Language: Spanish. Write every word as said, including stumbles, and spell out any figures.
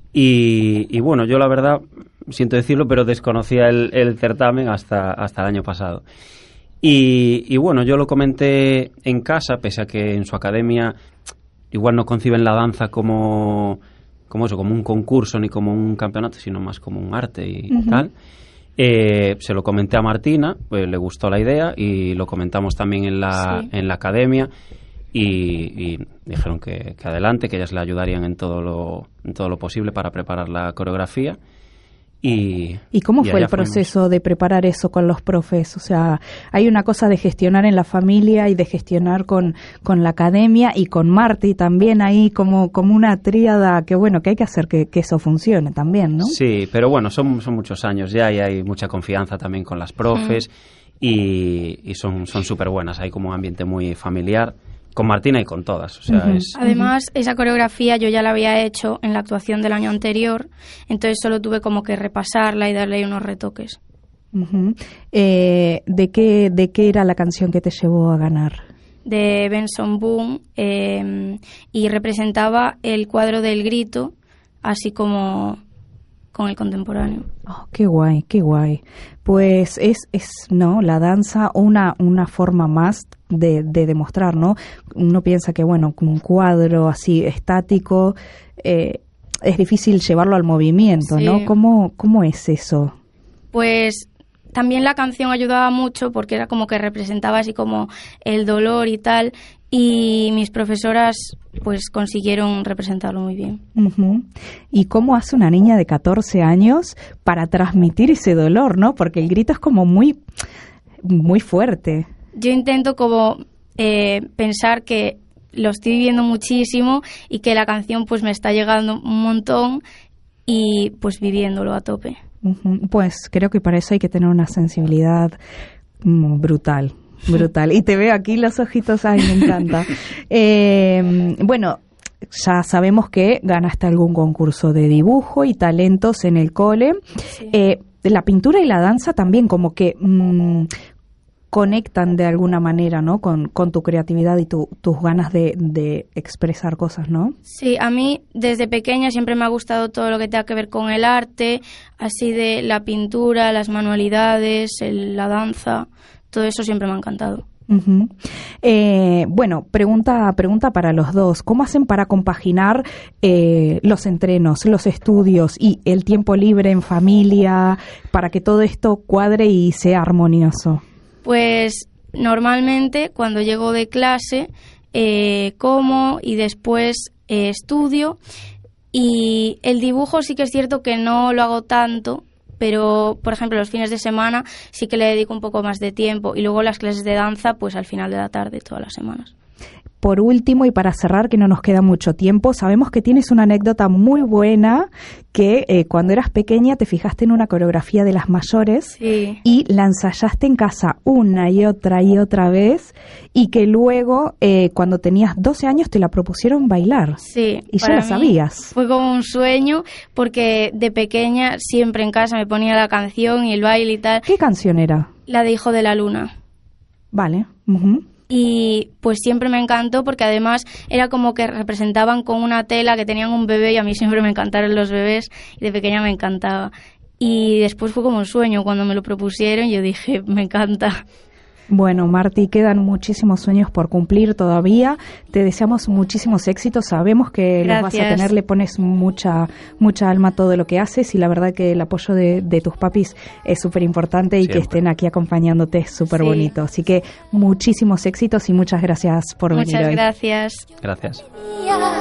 Y, y bueno, yo la verdad, siento decirlo, pero desconocía el, el certamen hasta, hasta el año pasado. Y, y bueno, yo lo comenté en casa, pese a que en su academia igual no conciben la danza como, como eso, como un concurso ni como un campeonato, sino más como un arte y uh-huh. tal. Eh, se lo comenté a Martina, pues le gustó la idea y lo comentamos también en la, sí. en la academia y, y dijeron que, que adelante, que ellas le ayudarían en todo lo, en todo lo posible para preparar la coreografía. Y, ¿Y cómo y fue el proceso fuimos. de preparar eso con los profes? O sea, hay una cosa de gestionar en la familia y de gestionar con, con la academia y con Marti también ahí como, como una tríada que bueno, que hay que hacer que, que eso funcione también, ¿no? Sí, pero bueno, son, son muchos años ya y hay mucha confianza también con las profes mm. y, y son son súper buenas, hay como un ambiente muy familiar. Con Martina y con todas, o sea, uh-huh. es... Además, esa coreografía yo ya la había hecho en la actuación del año anterior, entonces solo tuve como que repasarla y darle unos retoques. Uh-huh. Eh, ¿de qué de qué era la canción que te llevó a ganar? De Benson Boone, eh, y representaba el cuadro del grito, así como con el contemporáneo. Oh, qué guay, qué guay. Pues es, es no, la danza una, una forma más de, de demostrar, ¿no? Uno piensa que, bueno, un cuadro así estático, eh, es difícil llevarlo al movimiento, sí. ¿no? ¿Cómo, ¿Cómo es eso? Pues también la canción ayudaba mucho porque era como que representaba así como el dolor y tal, y mis profesoras pues consiguieron representarlo muy bien. Uh-huh. ¿Y cómo hace una niña de catorce años para transmitir ese dolor, no? Porque el grito es como muy, muy fuerte. Yo intento como eh, pensar que lo estoy viviendo muchísimo y que la canción pues me está llegando un montón y pues viviéndolo a tope. Uh-huh. Pues creo que para eso hay que tener una sensibilidad mm, brutal. Brutal. Y te veo aquí los ojitos, ay, me encanta. eh, bueno, ya sabemos que ganaste algún concurso de dibujo y talentos en el cole. Sí. Eh, la pintura y la danza también como que mmm, conectan de alguna manera, ¿no? Con, con tu creatividad y tu, tus ganas de, de expresar cosas, ¿no? Sí, a mí desde pequeña siempre me ha gustado todo lo que tenga que ver con el arte, así de la pintura, las manualidades, el, la danza. Todo eso siempre me ha encantado. Uh-huh. Eh, bueno, pregunta, pregunta para los dos. ¿Cómo hacen para compaginar eh, los entrenos, los estudios y el tiempo libre en familia para que todo esto cuadre y sea armonioso? Pues normalmente cuando llego de clase eh, como y después eh, estudio, y el dibujo sí que es cierto que no lo hago tanto, pero, por ejemplo, los fines de semana sí que le dedico un poco más de tiempo, y luego las clases de danza, pues al final de la tarde, todas las semanas. Por último, y para cerrar, que no nos queda mucho tiempo, sabemos que tienes una anécdota muy buena, que eh, cuando eras pequeña te fijaste en una coreografía de las mayores sí. y la ensayaste en casa una y otra y otra vez, y que luego, eh, cuando tenías doce años, te la propusieron bailar. Sí. Y ya la sabías. Fue como un sueño, porque de pequeña siempre en casa me ponía la canción y el baile y tal. ¿Qué canción era? La de Hijo de la Luna. Vale. Uh-huh. Y pues siempre me encantó porque además era como que representaban con una tela que tenían un bebé, y a mí siempre me encantaron los bebés y de pequeña me encantaba. Y después fue como un sueño cuando me lo propusieron, yo dije, me encanta. Bueno, Marti, quedan muchísimos sueños por cumplir todavía. Te deseamos muchísimos éxitos. Sabemos que Gracias. los vas a tener. Le pones mucha mucha alma a todo lo que haces, y la verdad que el apoyo de, de tus papis es súper importante, y Siempre. que estén aquí acompañándote es súper sí. bonito. Así que muchísimos éxitos y muchas gracias por muchas venir hoy. Muchas gracias. Gracias.